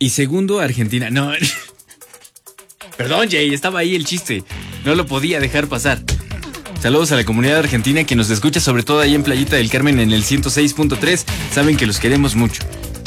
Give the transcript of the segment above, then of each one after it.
Y segundo, Argentina. No. Perdón, Jay, estaba ahí el chiste. No lo podía dejar pasar. Saludos a la comunidad argentina que nos escucha, sobre todo ahí en Playita del Carmen en el 106.3. Saben que los queremos mucho.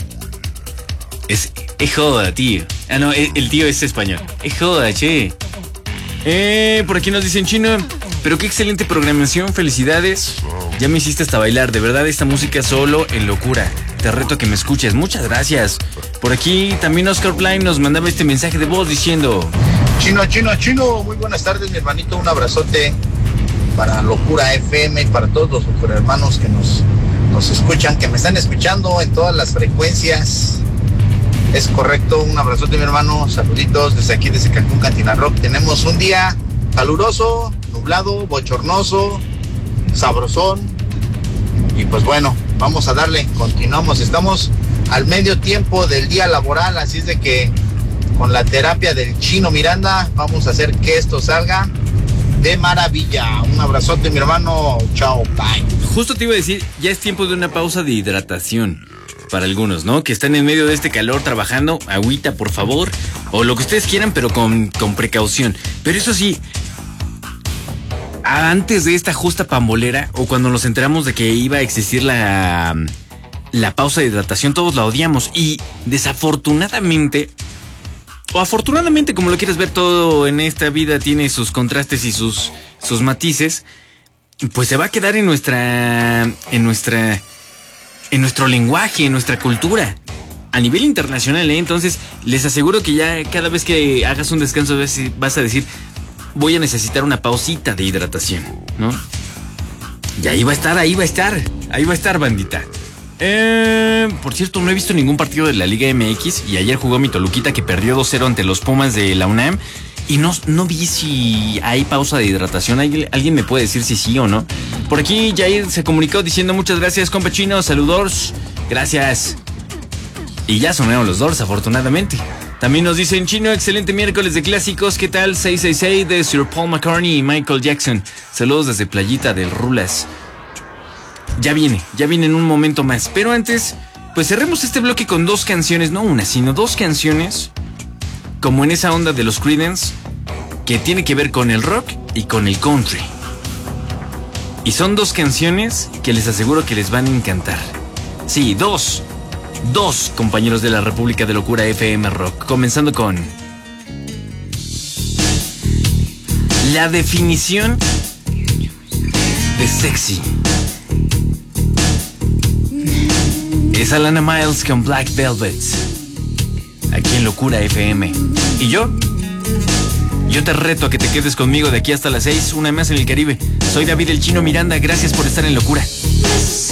Es joda, tío. Ah, no, el tío es español. Es joda, che. Por aquí nos dicen chino. Pero qué excelente programación, felicidades. Ya me hiciste hasta bailar, de verdad esta música solo en locura. Te reto a que me escuches, muchas gracias. Por aquí también Oscar Blind nos mandaba este mensaje de voz diciendo: Chino, muy buenas tardes mi hermanito, un abrazote para Locura FM y para todos los super hermanos que nos escuchan, que me están escuchando en todas las frecuencias. Es correcto, un abrazote mi hermano, saluditos desde aquí, desde Cancún, Cantina Rock. Tenemos un día caluroso, nublado, bochornoso, sabrosón. Y pues bueno, vamos a darle, continuamos. Estamos al medio tiempo del día laboral, así es de que con la terapia del Chino Miranda vamos a hacer que esto salga de maravilla. Un abrazote mi hermano, chao, bye. Justo te iba a decir, ya es tiempo de una pausa de hidratación. Para algunos, ¿no? Que están en medio de este calor trabajando, agüita, por favor, o lo que ustedes quieran, pero con precaución. Pero eso sí, antes de esta justa pambolera, o cuando nos enteramos de que iba a existir la pausa de hidratación, todos la odiamos. Y desafortunadamente, o afortunadamente, como lo quieras ver, todo en esta vida tiene sus contrastes y sus matices, pues se va a quedar en nuestro lenguaje, en nuestra cultura, a nivel internacional, ¿eh? Entonces, les aseguro que ya cada vez que hagas un descanso vas a decir: voy a necesitar una pausita de hidratación, ¿no? Y ahí va a estar, bandita. Por cierto, no he visto ningún partido de la Liga MX y ayer jugó mi Toluquita, que perdió 2-0 ante los Pumas de la UNAM. Y no vi si hay pausa de hidratación. ¿Alguien me puede decir si sí o no? Por aquí Jair se comunicó diciendo: muchas gracias, compa Chino, saludos, gracias. Y ya sonaron los Doors, afortunadamente. También nos dicen: Chino, excelente miércoles de clásicos, ¿qué tal? 666 de Sir Paul McCartney y Michael Jackson. Saludos desde Playita del Rulas. Ya viene en un momento más. Pero antes, pues cerremos este bloque con dos canciones, no una, sino dos canciones, como en esa onda de los Creedence, que tiene que ver con el rock y con el country. Y son dos canciones que les aseguro que les van a encantar. Sí, dos compañeros de la República de Locura FM Rock. Comenzando con la definición de sexy. Es Alana Miles con Black Velvet, aquí en Locura FM. Y yo te reto a que te quedes conmigo de aquí hasta las 6, una más en el Caribe. Soy David el Chino Miranda, gracias por estar en Locura.